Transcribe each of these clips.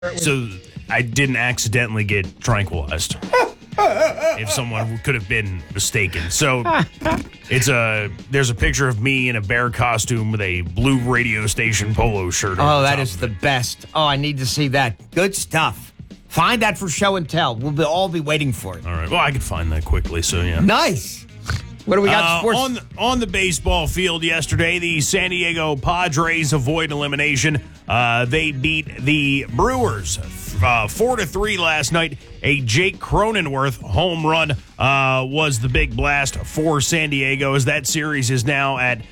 So I didn't accidentally get tranquilized. If someone could have been mistaken. So there's a picture of me in a bear costume with a blue radio station polo shirt. Oh, that is the best. Oh, I need to see that. Good stuff. Find that for show and tell. We'll all be waiting for it. All right. Well, I could find that quickly, so yeah. Nice. What do we got? Sports? On the baseball field yesterday, the San Diego Padres avoid elimination. They beat the Brewers 4-3 last night. A Jake Cronenworth home run was the big blast for San Diego, as that series is now at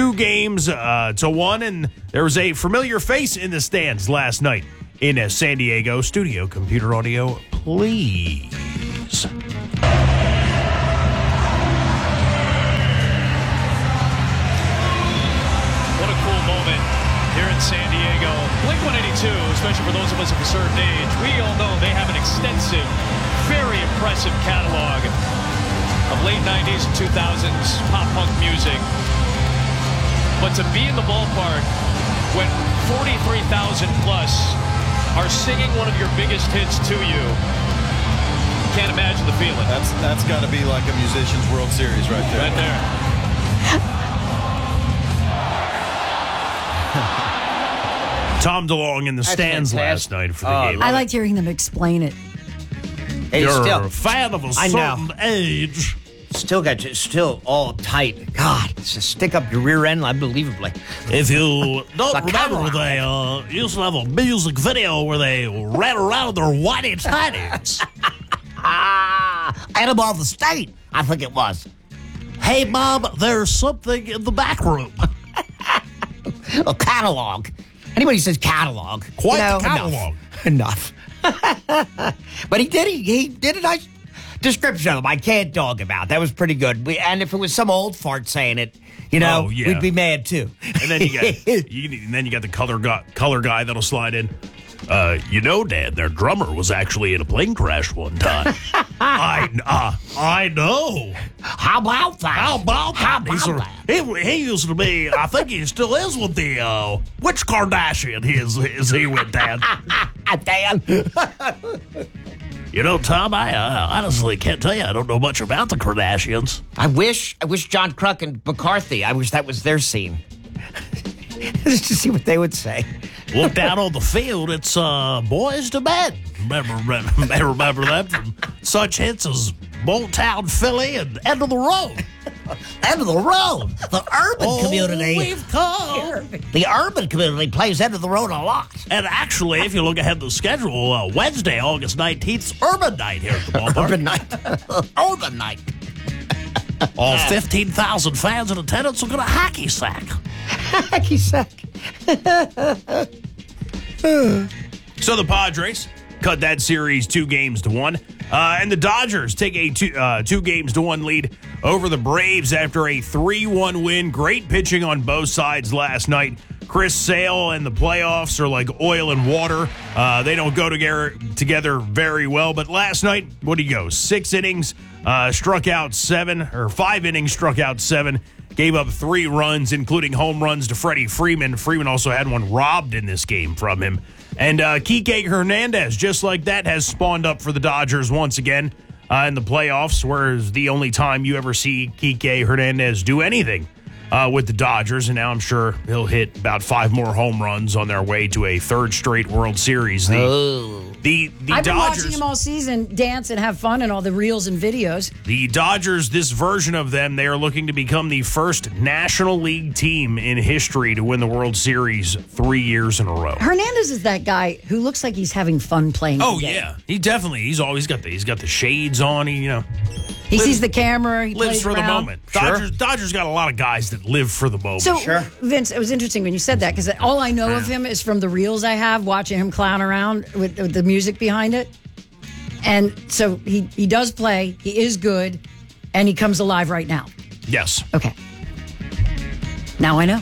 2-1, and there was a familiar face in the stands last night in San Diego. Studio computer audio, please. San Diego. Blink-182, especially for those of us of a certain age, we all know they have an extensive, very impressive catalog of late 90s and 2000s pop-punk music. But to be in the ballpark when 43,000 plus are singing one of your biggest hits to you, can't imagine the feeling. That's got to be like a musician's World Series right there. Right there. Tom DeLonge in the stands last night for the game. I liked hearing them explain it. Hey, You're a fan of a certain age. Still all tight. God, just stick up your rear end unbelievably. If you don't remember, they used to have a music video where they ran around their whitey tighties. Animal of the State, I think it was. Hey, Bob, there's something in the back room. A catalog. Anybody says catalog, quite the catalog. Enough. But he did a nice description of them. I can't dog about. That was pretty good. And if it was some old fart saying it, we'd be mad too. And then you got the color guy that'll slide in. Dad, their drummer was actually in a plane crash one time. I know. How about that? He used to be, I think he still is with the, which Kardashian is he with, Dad? Dan. Tom, I honestly can't tell you. I don't know much about the Kardashians. I wish John Kruk and McCarthy, I wish that was their scene. Just to see what they would say. Look down on the field, it's Boys to Men. Remember that from such hits as Motown Philly and End of the Road. End of the Road. The urban community. We've come. The urban community plays End of the Road a lot. And actually, if you look ahead to the schedule, Wednesday, August 19th, Urban Night here at the ballpark. Urban Night. Urban Night. All 15,000 fans in attendance will get a hacky sack. Hacky sack. So the Padres cut that series 2-1. And the Dodgers take a 2-1 lead over the Braves after a 3-1 win. Great pitching on both sides last night. Chris Sale and the playoffs are like oil and water. They don't go together very well. But last night, what did he go? 6 innings, struck out 7, or 5 innings, struck out 7. Gave up 3 runs, including home runs to Freddie Freeman. Freeman also had one robbed in this game from him. And Kike Hernandez, just like that, has spawned up for the Dodgers once again in the playoffs, whereas the only time you ever see Kike Hernandez do anything with the Dodgers. And now I'm sure he'll hit about 5 more home runs on their way to a 3rd straight World Series. The I've been Dodgers, watching him all season dance and have fun and all the reels and videos. The Dodgers, this version of them, they are looking to become the first National League team in history to win the World Series 3 years in a row. Hernandez is that guy who looks like he's having fun playing. Oh yeah, he's always got the shades on. He sees the camera. He lives plays for around. the moment. Dodgers got a lot of guys that live for the moment. So, Vince, it was interesting when you said that because all I know of him is from the reels I have watching him clown around with the music behind it. And so he does play. He is good, and he comes alive right now. Yes. Okay. Now I know.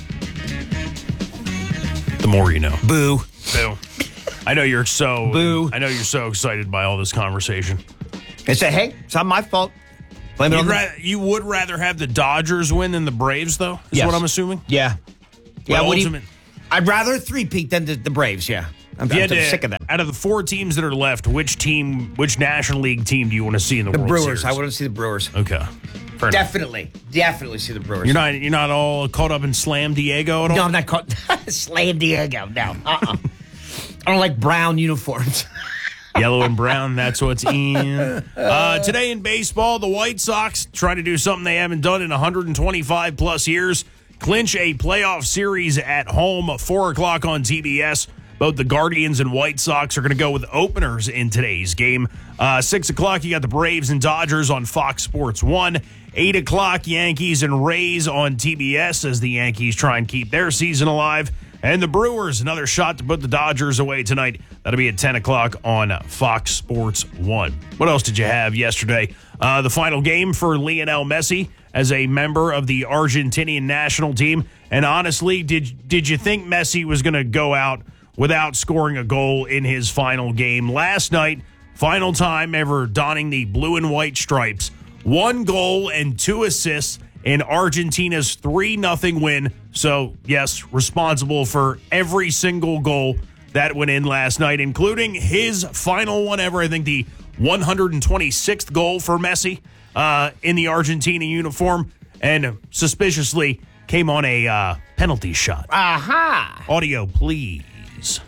The more you know. Boo. Boo. I know you're so excited by all this conversation. I say, hey, it's not my fault. You would rather have the Dodgers win than the Braves, though? Is what I'm assuming? Yeah. I'd rather 3-peat than the Braves, yeah. I'm sick of that. Out of the 4 teams that are left, which National League team do you want to see in the World Brewers. Series? I want to see the Brewers. Okay. Fair Definitely see the Brewers. You're not all caught up in Slam Diego at all? No, I'm not caught. Slam Diego. No. I don't like brown uniforms. Yellow and brown, that's what's in. Today in baseball, the White Sox trying to do something they haven't done in 125-plus years. Clinch a playoff series at home, 4 o'clock on TBS. Both the Guardians and White Sox are going to go with openers in today's game. 6 o'clock, you got the Braves and Dodgers on Fox Sports 1. 8 o'clock, Yankees and Rays on TBS as the Yankees try and keep their season alive. And the Brewers, another shot to put the Dodgers away tonight. That'll be at 10 o'clock on Fox Sports 1. What else did you have yesterday? The final game for Lionel Messi as a member of the Argentinian national team. And honestly, did you think Messi was going to go out without scoring a goal in his final game? Last night, final time ever donning the blue and white stripes. 1 goal and 2 assists in Argentina's 3-0 win. So, yes, responsible for every single goal that went in last night, including his final one ever. I think the 126th goal for Messi in the Argentina uniform, and suspiciously came on a penalty shot. Aha! Audio, please.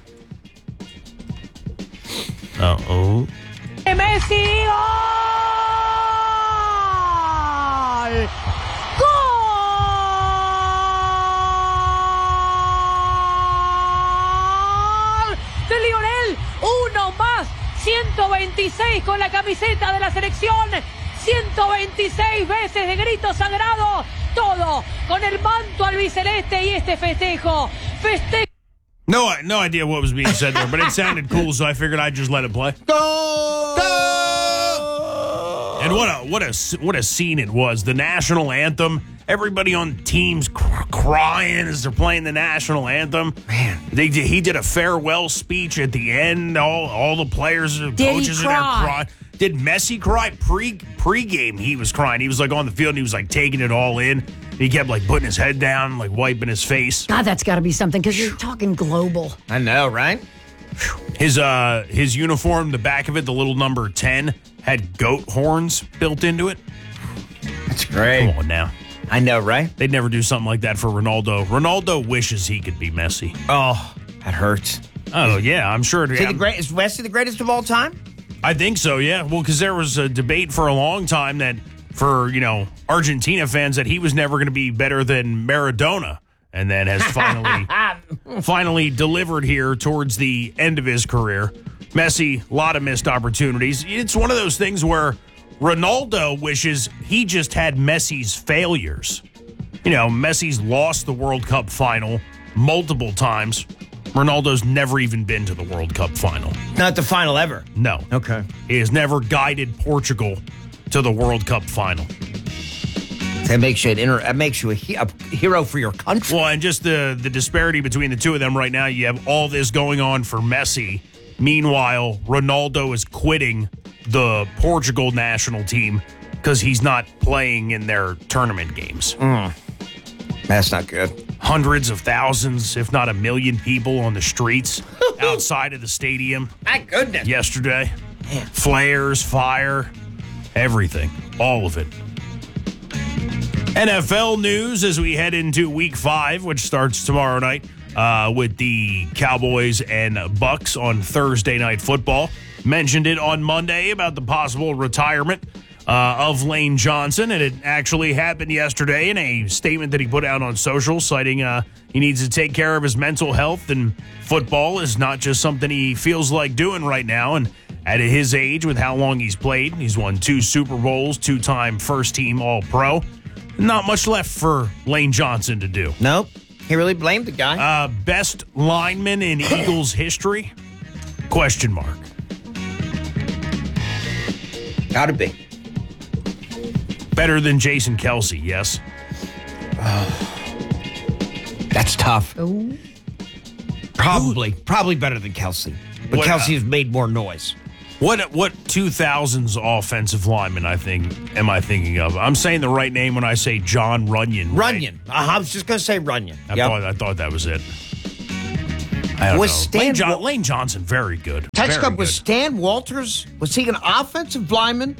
Uh-oh. Messi, ¡Gol! De Lionel, uno más, 126 con la camiseta de la selección, 126 veces de grito sagrado, todo con el manto albiceleste y este festejo. No idea what was being said there, but it sounded cool, so I figured I'd just let it play. Go! And what a scene it was. The national anthem. Everybody on teams crying as they're playing the national anthem. Man, he did a farewell speech at the end. All the players, coaches, are there crying. Did Messi cry pre-game? He was crying. He was like on the field and he was like taking it all in. He kept like putting his head down, like wiping his face. God, that's got to be something because you're talking global. I know, right? His uniform, the back of it, the little number 10, had goat horns built into it. That's great. Come on now. I know, right? They'd never do something like that for Ronaldo. Ronaldo wishes he could be Messi. Oh, that hurts. Oh, yeah, I'm sure. Is Messi the greatest of all time? I think so, yeah. Well, because there was a debate for a long time that for, Argentina fans that he was never going to be better than Maradona, and then has finally delivered here towards the end of his career. Messi, a lot of missed opportunities. It's one of those things where Ronaldo wishes he just had Messi's failures. Messi's lost the World Cup final multiple times. Ronaldo's never even been to the World Cup final. Not the final ever? No. Okay. He has never guided Portugal to the World Cup final. That makes you a hero for your country. Well, and just the disparity between the two of them right now, you have all this going on for Messi. Meanwhile, Ronaldo is quitting the Portugal national team because he's not playing in their tournament games. That's not good. Hundreds of thousands, if not 1 million people on the streets outside of the stadium. My goodness. Yesterday. Man. Flares, fire, everything. All of it. NFL news as we head into Week 5, which starts tomorrow night with the Cowboys and Bucks on Thursday Night Football. Mentioned it on Monday about the possible retirement of Lane Johnson, and it actually happened yesterday in a statement that he put out on social, citing he needs to take care of his mental health, and football is not just something he feels like doing right now. And at his age, with how long he's played, he's won 2 Super Bowls, 2-time first-team All-Pro. Not much left for Lane Johnson to do. Nope. He really blamed the guy. Best lineman in Eagles history? Question mark. Gotta be. Better than Jason Kelce, yes. That's tough. Ooh. Probably better than Kelce. But Kelsey's made more noise. What 2000s offensive lineman am I thinking of? I'm saying the right name when I say John Runyon. Right? Runyon. I was just going to say Runyon. I thought that was it. I don't know. Lane Johnson, very good. Text very Club, was good. Stan Walters, was he an offensive lineman?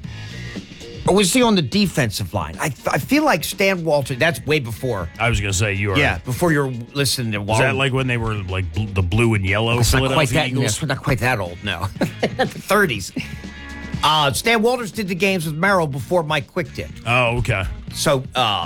Or was he on the defensive line? I feel like Stan Walters, that's way before. I was going to say you are. Yeah, before you're listening to Walters. Is that like when they were like the blue and yellow It's Philadelphia Eagles? It's not quite that old, no. The 30s. Stan Walters did the games with Merrill before Mike Quick did. Oh, okay. So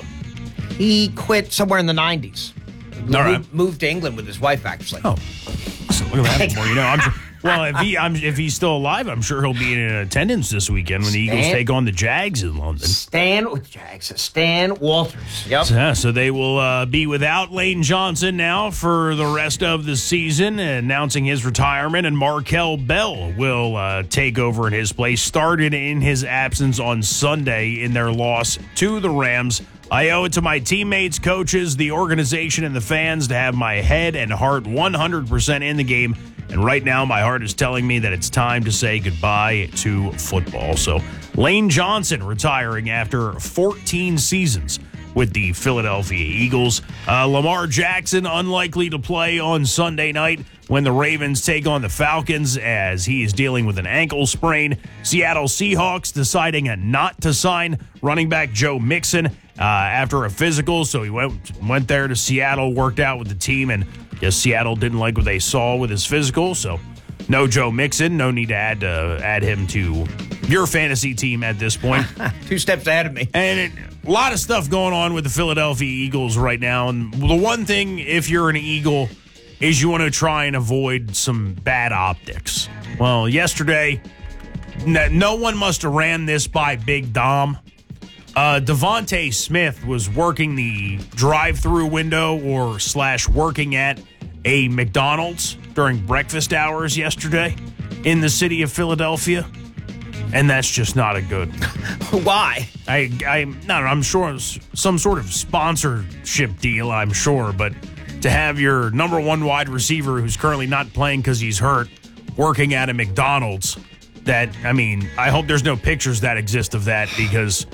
he quit somewhere in the 90s. All right. Moved to England with his wife, actually. Oh, so look at that. More, you know, I'm sure, well, if he's still alive, I'm sure he'll be in attendance this weekend when the Eagles take on the Jags in London. Stan Walters. Yep. So they will be without Lane Johnson now for the rest of the season, announcing his retirement, and Markel Bell will take over in his place. Started in his absence on Sunday in their loss to the Rams. I owe it to my teammates, coaches, the organization, and the fans to have my head and heart 100% in the game. And right now, my heart is telling me that it's time to say goodbye to football. So Lane Johnson retiring after 14 seasons with the Philadelphia Eagles. Lamar Jackson unlikely to play on Sunday night when the Ravens take on the Falcons as he is dealing with an ankle sprain. Seattle Seahawks deciding not to sign running back Joe Mixon after a physical. So he went there to Seattle, worked out with the team, and I guess Seattle didn't like what they saw with his physical. So no Joe Mixon. No need to add him to your fantasy team at this point. 2 steps ahead of me. And a lot of stuff going on with the Philadelphia Eagles right now. And the one thing, if you're an Eagle, is you want to try and avoid some bad optics. Well, yesterday, no one must have ran this by Big Dom. Devontae Smith was working the drive-through window or / working at a McDonald's during breakfast hours yesterday in the city of Philadelphia. And that's just not a good. Why? I'm sure it's some sort of sponsorship deal, I'm sure, but to have your number one wide receiver who's currently not playing because he's hurt working at a McDonald's, I hope there's no pictures that exist of that because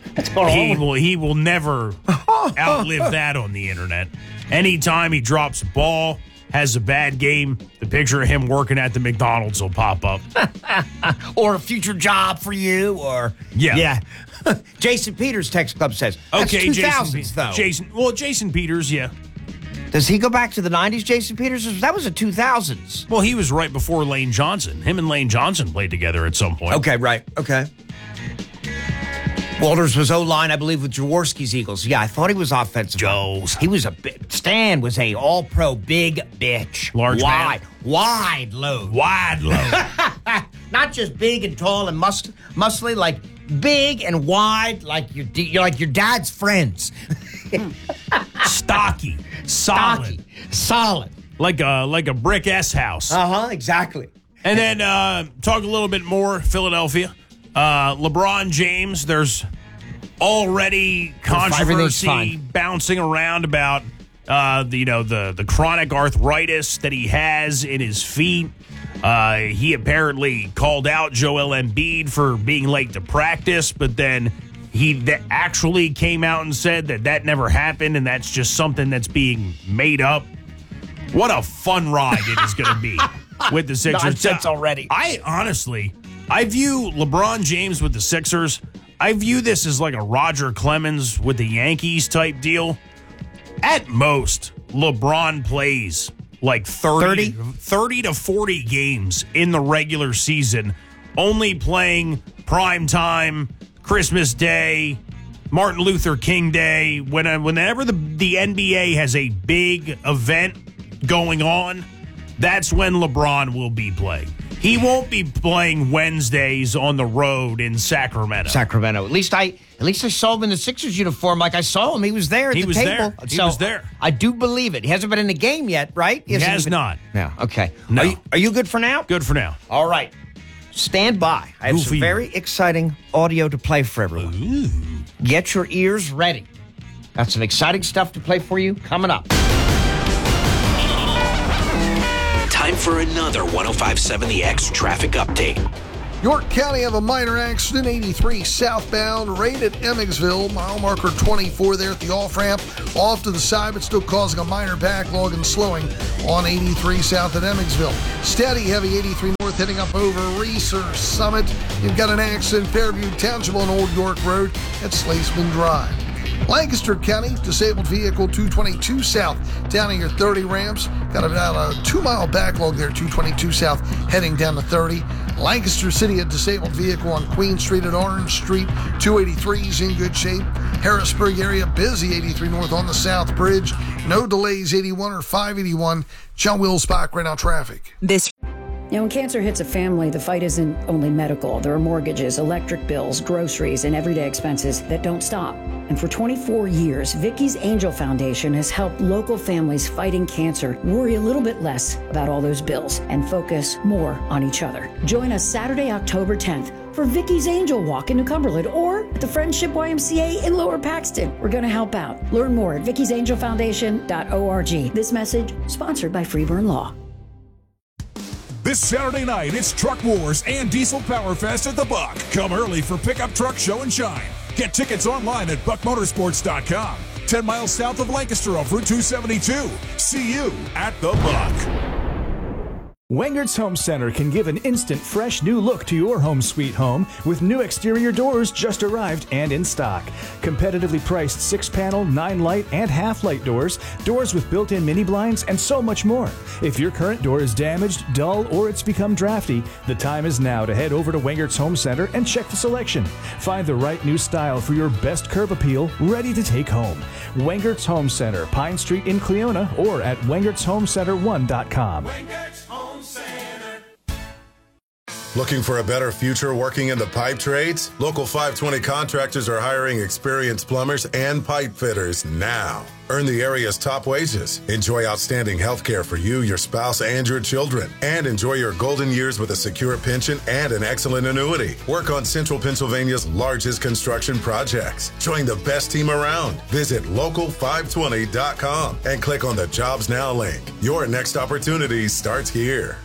he will never outlive that on the internet. Anytime he drops a ball, has a bad game, the picture of him working at the McDonald's will pop up. Or a future job for you, or... Yeah. Jason Peters Text Club says, that's okay, 2000s, though. Jason Peters, yeah. Does he go back to the 90s, Jason Peters? That was the 2000s. Well, he was right before Lane Johnson. Him and Lane Johnson played together at some point. Okay, right. Okay. Walters was O-line, I believe, with Jaworski's Eagles. Yeah, I thought he was offensive. He was Stan was a all-pro big bitch. Large man. Wide load. Not just big and tall and muscly, like big and wide, like you're like your dad's friends. Stocky. Solid. Like a brick S house. Exactly. And then talk a little bit more Philadelphia. LeBron James, there's already controversy bouncing around about the chronic arthritis that he has in his feet. He apparently called out Joel Embiid for being late to practice, but then he actually came out and said that never happened, and that's just something that's being made up. What a fun ride it is going to be with the Sixers. Nonsense already. I view LeBron James with the Sixers, I view this as like a Roger Clemens with the Yankees type deal. At most, LeBron plays like 30 to 40 games in the regular season, only playing prime time, Christmas Day, Martin Luther King Day. Whenever the NBA has a big event going on, that's when LeBron will be playing. He won't be playing Wednesdays on the road in Sacramento. At least I saw him in the Sixers uniform. Like I saw him, he was there at the table. He was there. I do believe it. He hasn't been in the game yet, right? He has not. No. Okay. No. Are you good for now? Good for now. All right. Stand by. I have some very exciting audio to play for everyone. Ooh. Get your ears ready. Got some exciting stuff to play for you coming up. Time for another 105.7 The X traffic update. York County have a minor accident, 83 southbound, right at Emmetsville. Mile marker 24 there at the off-ramp. Off to the side, but still causing a minor backlog and slowing on 83 south at Emmetsville. Steady, heavy 83 north heading up over Reeser Summit. You've got an accident, Fairview Township on Old York Road at Slaceman Drive. Lancaster County, disabled vehicle 222 south down at your 30 ramps. Got about a 2-mile backlog there, 222 south heading down to 30. Lancaster City, a disabled vehicle on Queen Street at Orange Street. 283 is in good shape. Harrisburg area busy, 83 north on the South Bridge. No delays, 81 or 581. John Wills-Bach, right now traffic. Now, when cancer hits a family, the fight isn't only medical. There are mortgages, electric bills, groceries, and everyday expenses that don't stop. And for 24 years, Vicky's Angel Foundation has helped local families fighting cancer worry a little bit less about all those bills and focus more on each other. Join us Saturday, October 10th for Vicky's Angel Walk in New Cumberland or at the Friendship YMCA in Lower Paxton. We're going to help out. Learn more at vicky'sangelfoundation.org. This message sponsored by Freeburn Law. This Saturday night, it's Truck Wars and Diesel Power Fest at the Buck. Come early for Pickup Truck Show and Shine. Get tickets online at buckmotorsports.com. 10 miles south of Lancaster off Route 272. See you at the Buck. Wengert's Home Center can give an instant, fresh new look to your home sweet home with new exterior doors just arrived and in stock. Competitively priced 6-panel, 9-light, and half-light doors, doors with built-in mini blinds, and so much more. If your current door is damaged, dull, or it's become drafty, the time is now to head over to Wengert's Home Center and check the selection. Find the right new style for your best curb appeal, ready to take home. Wengert's Home Center, Pine Street in Cleona, or at wengertshomecenter1.com. Looking for a better future working in the pipe trades? Local 520 Contractors are hiring experienced plumbers and pipe fitters now. Earn the area's top wages. Enjoy outstanding health care for you, your spouse, and your children. And enjoy your golden years with a secure pension and an excellent annuity. Work on Central Pennsylvania's largest construction projects. Join the best team around. Visit local520.com and click on the Jobs Now link. Your next opportunity starts here.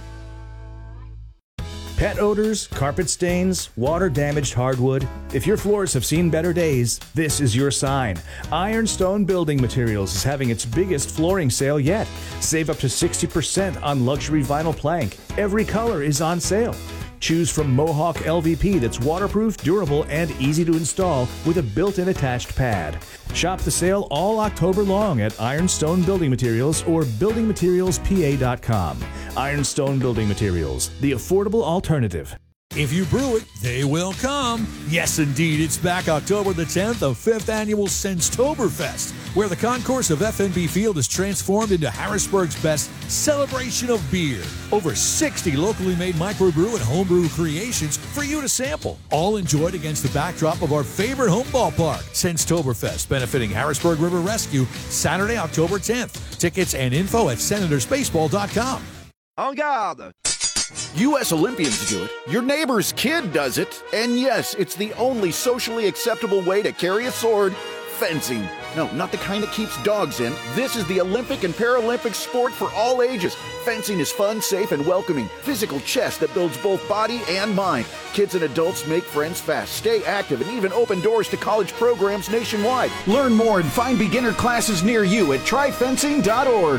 Pet odors, carpet stains, water-damaged hardwood. If your floors have seen better days, this is your sign. Ironstone Building Materials is having its biggest flooring sale yet. Save up to 60% on luxury vinyl plank. Every color is on sale. Choose from Mohawk LVP that's waterproof, durable, and easy to install with a built-in attached pad. Shop the sale all October long at Ironstone Building Materials or buildingmaterialspa.com. Ironstone Building Materials, the affordable alternative. If you brew it, they will come. Yes, indeed, it's back October the 10th, the 5th annual Senstoberfest, where the concourse of FNB Field is transformed into Harrisburg's best celebration of beer. Over 60 locally made microbrew and homebrew creations for you to sample, all enjoyed against the backdrop of our favorite home ballpark. Senstoberfest, benefiting Harrisburg River Rescue, Saturday, October 10th. Tickets and info at senatorsbaseball.com. En garde! U.S. Olympians do it, your neighbor's kid does it, and yes, it's the only socially acceptable way to carry a sword, fencing. No, not the kind that keeps dogs in. This is the Olympic and Paralympic sport for all ages. Fencing is fun, safe, and welcoming. Physical chess that builds both body and mind. Kids and adults make friends fast, stay active, and even open doors to college programs nationwide. Learn more and find beginner classes near you at tryfencing.org.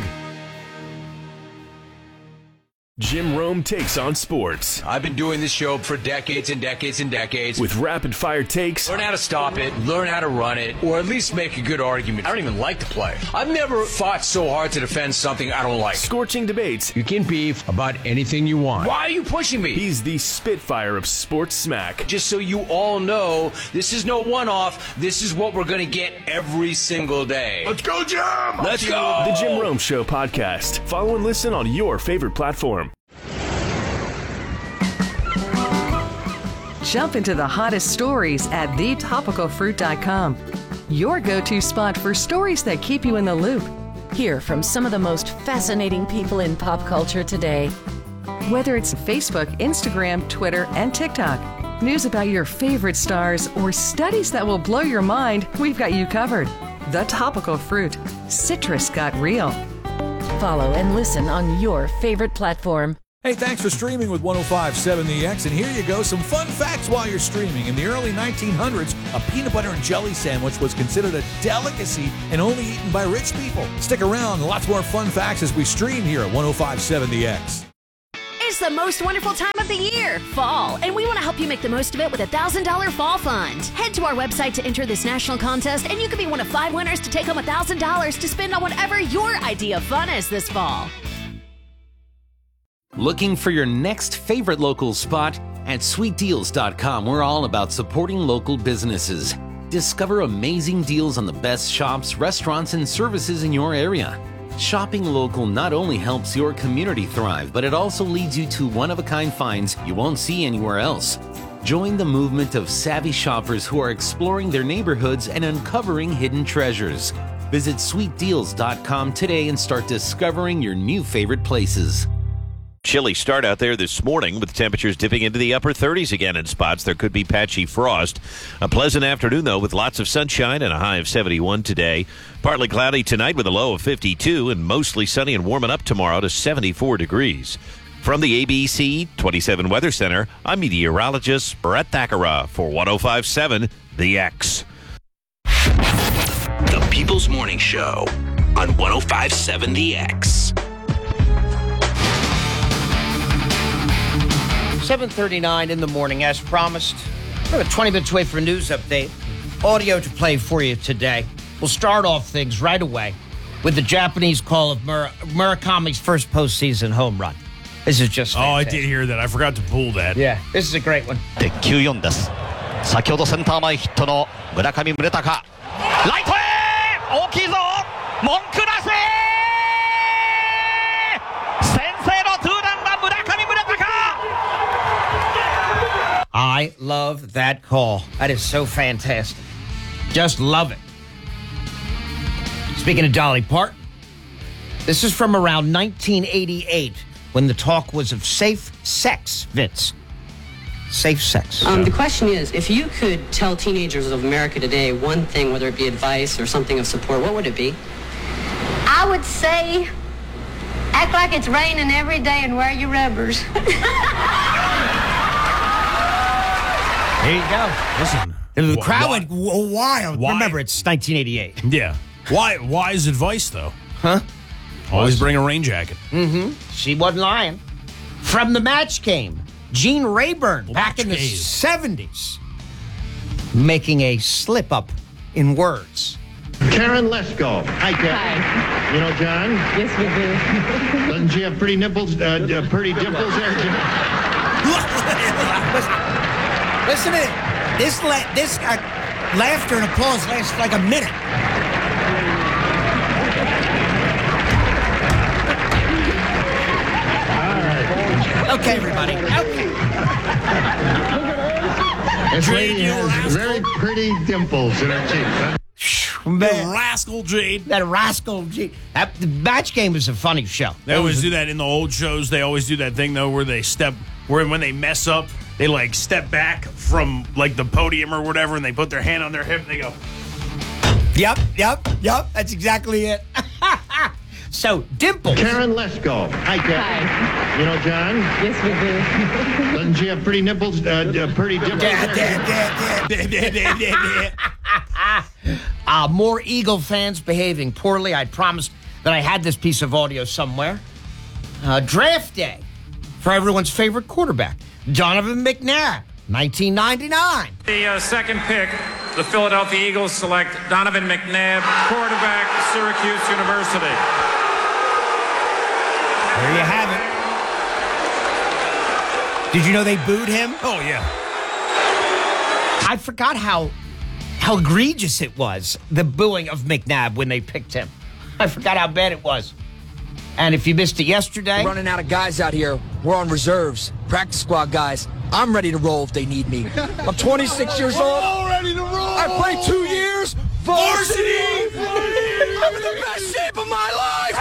Jim Rome takes on sports. I've been doing this show for decades and decades and decades. With rapid-fire takes. Learn how to stop it, learn how to run it, or at least make a good argument. I don't even like to play. I've never fought so hard to defend something I don't like. Scorching debates. You can beef about anything you want. Why are you pushing me? He's the Spitfire of sports smack. Just so you all know, this is no one-off. This is what we're going to get every single day. Let's go, Jim! Let's go! The Jim Rome Show podcast. Follow and listen on your favorite platform. Jump into the hottest stories at thetopicalfruit.com. Your go-to spot for stories that keep you in the loop. Hear from some of the most fascinating people in pop culture today. Whether it's Facebook, Instagram, Twitter, and TikTok, news about your favorite stars, or studies that will blow your mind, we've got you covered. The Topical Fruit. Citrus got real. Follow and listen on your favorite platform. Hey, thanks for streaming with 105.7 The X, and here you go, some fun facts while you're streaming. In the early 1900s, a peanut butter and jelly sandwich was considered a delicacy and only eaten by rich people. Stick around, lots more fun facts as we stream here at 105.7 The X. It's the most wonderful time of the year, fall, and we want to help you make the most of it with a $1,000 fall fund. Head to our website to enter this national contest, and you could be one of 5 winners to take home $1,000 to spend on whatever your idea of fun is this fall. Looking for your next favorite local spot? At sweetdeals.com, we're all about supporting local businesses. Discover amazing deals on the best shops, restaurants, and services in your area. Shopping local not only helps your community thrive, but it also leads you to one-of-a-kind finds you won't see anywhere else. Join the movement of savvy shoppers who are exploring their neighborhoods and uncovering hidden treasures. Visit sweetdeals.com today and start discovering your new favorite places. Chilly start out there this morning with temperatures dipping into the upper 30s again in spots. There could be patchy frost. A pleasant afternoon, though, with lots of sunshine and a high of 71 today. Partly cloudy tonight with a low of 52 and mostly sunny and warming up tomorrow to 74 degrees. From the ABC 27 Weather Center, I'm meteorologist Brett Thakara for 105.7 The X. The People's Morning Show on 105.7 The X. 7:39 in the morning, as promised. We're about 20 minutes away for a news update. Audio to play for you today. We'll start off things right away with the Japanese call of Murakami's first postseason home run. This is just fantastic. Oh, I did hear that. I forgot to pull that. Yeah, this is a great one. 9-4です。先ほどセンター前ヒットの村上宗隆。ライトへ大きいぞ文句なし先制のツーランは村上宗隆 I love that call. That is so fantastic. Just love it. Speaking of Dolly Parton, this is from around 1988 when the talk was of safe sex, Vince. Safe sex. The question is, if you could tell teenagers of America today one thing, whether it be advice or something of support, what would it be? I would say, act like it's raining every day and wear your rubbers. There you go. Listen. The crowd went wild. Why? Remember, it's 1988. Yeah. Wise advice, though. Huh? Always bring a rain jacket. Mm-hmm. She wasn't lying. From the match game, Gene Rayburn, back in the 70s, making a slip-up in words. Karen Lesko. Hi, Karen. Hi. You know John? Yes, we do. Doesn't she have pretty nipples, pretty dimples there, John? Listen to it. This laughter and applause lasts like a minute. Okay, everybody. Okay. This lady has very pretty dimples in her cheeks. That rascal Jade. That rascal Jade. The match game is a funny show. They always do that in the old shows. They always do that thing, though, where when they mess up, they like step back from like the podium or whatever, and they put their hand on their hip and they go. Yep. That's exactly it. So, dimples. Karen Lesko. Hi, Karen. Hi. You know John? Yes, we do. Doesn't she have pretty nipples, pretty dimples there? More Eagle fans behaving poorly. I promised that I had this piece of audio somewhere. Draft day for everyone's favorite quarterback, Donovan McNabb, 1999. The second pick, the Philadelphia Eagles select Donovan McNabb, quarterback, Syracuse University. There you have it. Did you know they booed him? Oh, yeah. I forgot how egregious it was, the booing of McNabb when they picked him. I forgot how bad it was. And if you missed it yesterday... We're running out of guys out here. We're on reserves. Practice squad guys. I'm ready to roll if they need me. I'm 26 years old. We're all ready to roll. I played 2 years. Varsity! I'm in the best shape of my life.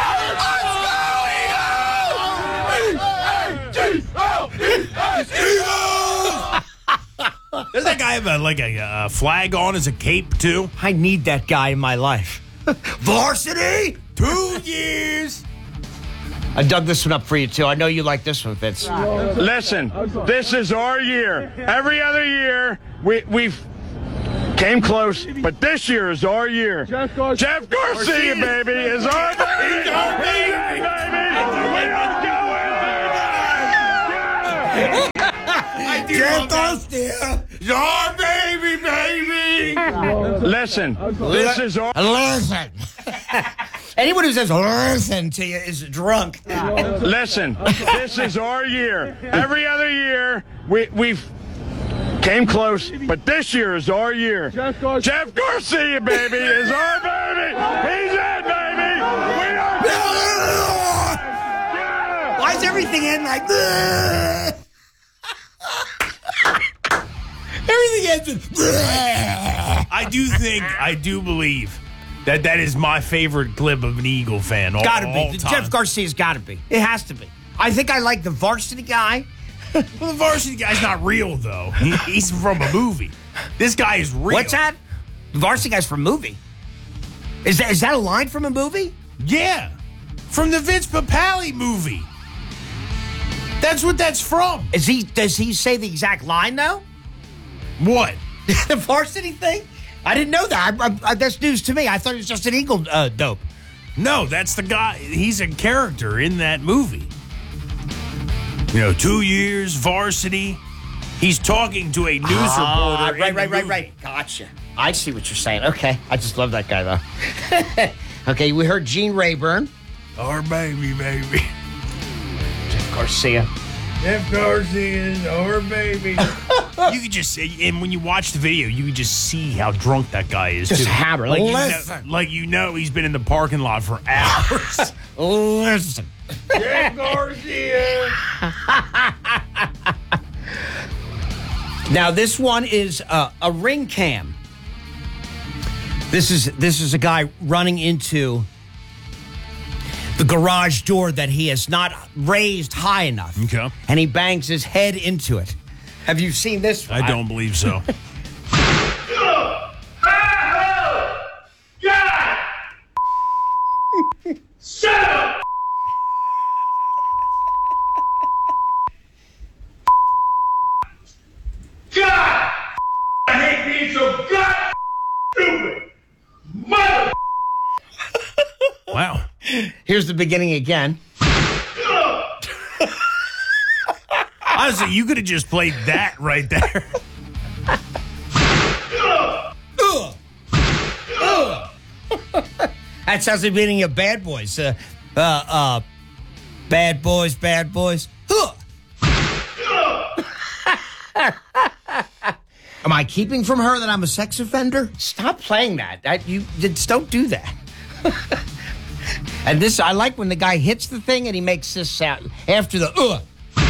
Does that guy have a flag on as a cape, too? I need that guy in my life. Varsity! 2 years! I dug this one up for you, too. I know you like this one, Vince. Listen, this is our year. Every other year, we've came close, but this year is our year. Jeff Garcia, baby, is our baby. He's our baby, We are going, baby. Jeff Garcia is our baby. Listen, this is our... Listen. Anyone who says listen to you is drunk. Listen, this is our year. Every other year, we've came close, but this year is our year. Jeff Garcia, baby, is our baby. He's it, baby. We are... Why is everything in like this? Everything ends with... I do believe that is my favorite clip of an Eagle fan. Gotta be. All time. Jeff Garcia's gotta be. It has to be. I think I like the varsity guy. Well, the varsity guy's not real, though. He's from a movie. This guy is real. What's that? The varsity guy's from a movie. Is that a line from a movie? Yeah. From the Vince Papale movie. That's what that's from. Does he say the exact line, though? What? The varsity thing? I didn't know that. That's news to me. I thought it was just an Eagle dope. No, that's the guy. He's a character in that movie. 2 years, varsity. He's talking to a news reporter. Right. Gotcha. I see what you're saying. Okay. I just love that guy, though. Okay, we heard Gene Rayburn. Our baby. Jeff Garcia. Jeff Garcia is our baby. You could just see, and when you watch the video, you can just see how drunk that guy is. Just too. hammered. Like he's been in the parking lot for hours. Listen. Jeff Garcia. Now this one is a ring cam. This is a guy running into the garage door that he has not raised high enough. Okay. And he bangs his head into it. Have you seen this one? I don't believe so. Shut up! God! I hate being so god stupid! Mother! Wow. Here's the beginning again. Honestly, you could have just played that right there. That sounds like beating your Bad Boys. Bad Boys. Am I keeping from her that I'm a sex offender? Stop playing that. You just don't do that. And this, I like when the guy hits the thing and he makes this sound after the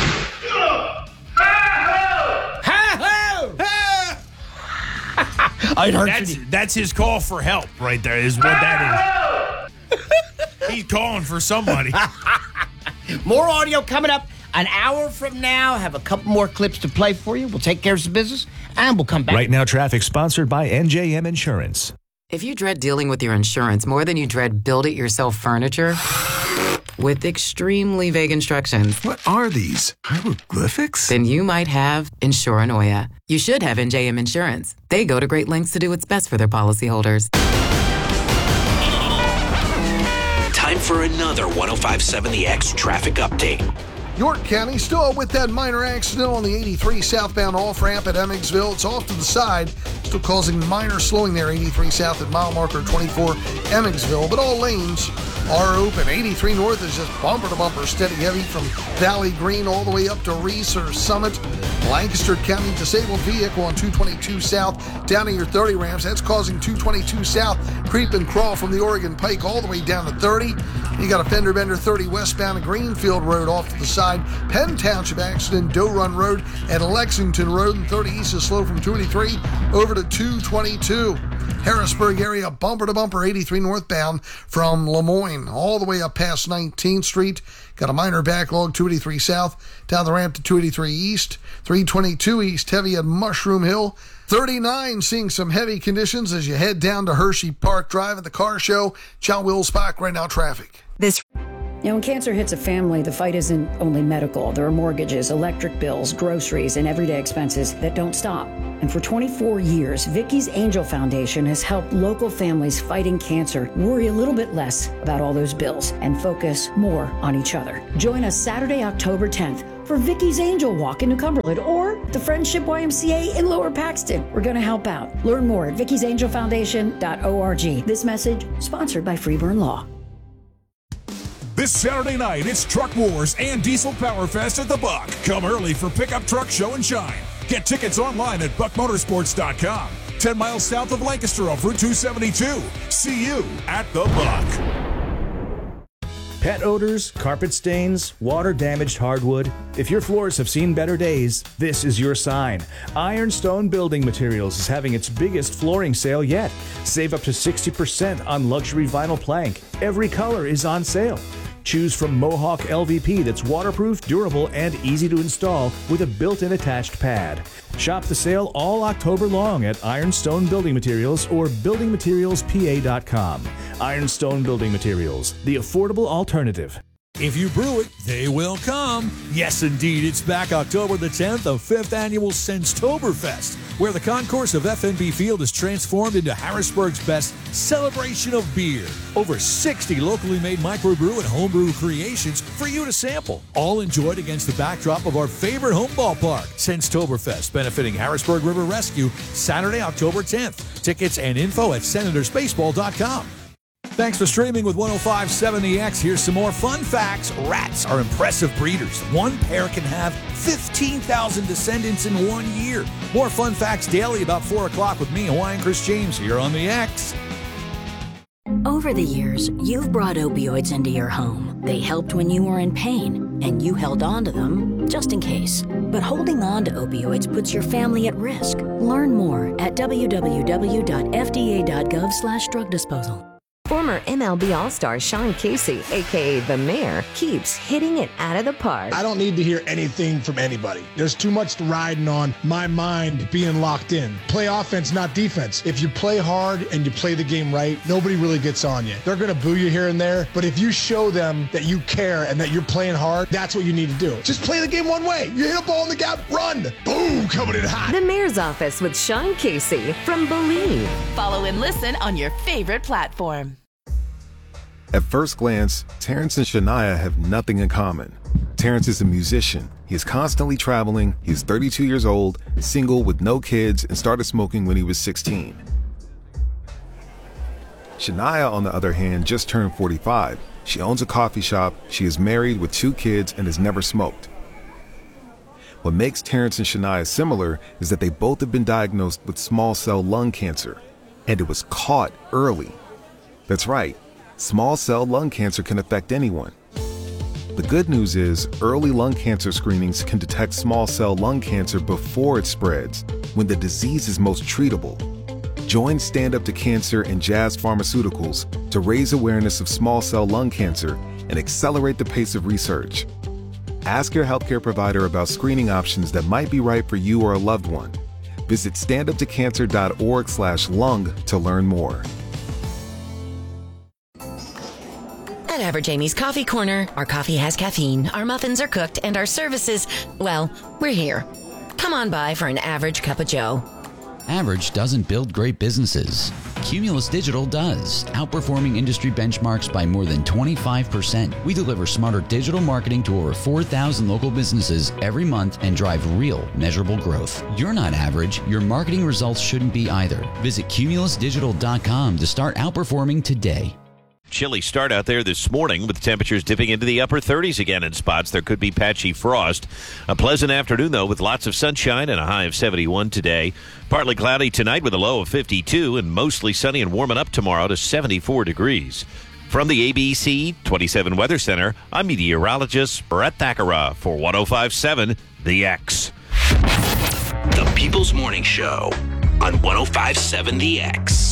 That's his call for help right there, is what that is. He's calling for somebody. More audio coming up. An hour from now, have a couple more clips to play for you. We'll take care of some business, and we'll come back. Right Now Traffic, sponsored by NJM Insurance. If you dread dealing with your insurance more than you dread build-it-yourself furniture, with extremely vague instructions. What are these? Hieroglyphics? Then you might have Insuranoia. You should have NJM Insurance. They go to great lengths to do what's best for their policyholders. Time for another 105.7 The X traffic update. York County still with that minor accident on the 83 southbound off-ramp at Emmetsville. It's off to the side, still causing minor slowing there, 83 south at mile marker 24 Emmetsville, but all lanes are open. 83 north is just bumper to bumper, steady heavy from Valley Green all the way up to Reese or Summit. Lancaster County disabled vehicle on 222 south down to your 30 ramps. That's causing 222 south creep and crawl from the Oregon Pike all the way down to 30. You got a fender bender 30 westbound at Greenfield Road off to the side. Penn Township accident, Doe Run Road and Lexington Road, and 30 east is slow from 283 over to 222. Harrisburg area bumper to bumper 83 northbound from Lemoyne all the way up past 19th Street. Got a minor backlog 283 south down the ramp to 283 east. 322 east heavy at Mushroom Hill. 39 seeing some heavy conditions as you head down to Hershey Park Drive at the car show. John Wills Park Right Now traffic. When cancer hits a family, the fight isn't only medical. There are mortgages, electric bills, groceries, and everyday expenses that don't stop. And for 24 years, Vicky's Angel Foundation has helped local families fighting cancer worry a little bit less about all those bills and focus more on each other. Join us Saturday, October 10th for Vicky's Angel Walk in New Cumberland or the Friendship YMCA in Lower Paxton. We're going to help out. Learn more at vickysangelfoundation.org. This message sponsored by Freeburn Law. This Saturday night, it's Truck Wars and Diesel Power Fest at the Buck. Come early for Pickup Truck Show and Shine. Get tickets online at buckmotorsports.com. 10 miles south of Lancaster off Route 272. See you at the Buck. Pet odors, carpet stains, water-damaged hardwood. If your floors have seen better days, this is your sign. Ironstone Building Materials is having its biggest flooring sale yet. Save up to 60% on luxury vinyl plank. Every color is on sale. Choose from Mohawk LVP that's waterproof, durable, and easy to install with a built-in attached pad. Shop the sale all October long at Ironstone Building Materials or buildingmaterialspa.com. Ironstone Building Materials, the affordable alternative. If you brew it, they will come. Yes, indeed, it's back October the 10th, the 5th annual Senstoberfest, where the concourse of FNB Field is transformed into Harrisburg's best celebration of beer. Over 60 locally made microbrew and homebrew creations for you to sample, all enjoyed against the backdrop of our favorite home ballpark, Senstoberfest, benefiting Harrisburg River Rescue, Saturday, October 10th. Tickets and info at senatorsbaseball.com. Thanks for streaming with 105.7 The X. Here's some more fun facts. Rats are impressive breeders. One pair can have 15,000 descendants in 1 year. More fun facts daily about 4 o'clock with me, Hawaiian Chris James, here on The X. Over the years, you've brought opioids into your home. They helped when you were in pain, and you held on to them just in case. But holding on to opioids puts your family at risk. Learn more at www.fda.gov/drug disposal. Former MLB All-Star Sean Casey, a.k.a. The Mayor, keeps hitting it out of the park. I don't need to hear anything from anybody. There's too much riding on my mind being locked in. Play offense, not defense. If you play hard and you play the game right, nobody really gets on you. They're going to boo you here and there, but if you show them that you care and that you're playing hard, that's what you need to do. Just play the game one way. You hit a ball in the gap, run. Boom, coming in hot. The Mayor's Office with Sean Casey from Believe. Follow and listen on your favorite platform. At first glance, Terrence and Shania have nothing in common. Terrence is a musician. He is constantly traveling. He is 32 years old, single with no kids, and started smoking when he was 16. Shania, on the other hand, just turned 45. She owns a coffee shop. She is married with 2 kids and has never smoked. What makes Terrence and Shania similar is that they both have been diagnosed with small cell lung cancer, and it was caught early. That's right. Small cell lung cancer can affect anyone. The good news is early lung cancer screenings can detect small cell lung cancer before it spreads, when the disease is most treatable. Join Stand Up to Cancer and Jazz Pharmaceuticals to raise awareness of small cell lung cancer and accelerate the pace of research. Ask your healthcare provider about screening options that might be right for you or a loved one. Visit standuptocancer.org/lung to learn more. At Average Amy's Coffee Corner, our coffee has caffeine, our muffins are cooked, and our services, well, we're here. Come on by for an average cup of joe. Average doesn't build great businesses. Cumulus Digital does, outperforming industry benchmarks by more than 25%. We deliver smarter digital marketing to over 4,000 local businesses every month and drive real, measurable growth. You're not average. Your marketing results shouldn't be either. Visit cumulusdigital.com to start outperforming today. Chilly start out there this morning with temperatures dipping into the upper 30s again in spots. There could be patchy frost. A pleasant afternoon, though, with lots of sunshine and a high of 71 today. Partly cloudy tonight with a low of 52 and mostly sunny and warming up tomorrow to 74 degrees. From the ABC 27 Weather Center, I'm meteorologist Brett Thakara for 105.7 The X. The People's Morning Show on 105.7 The X.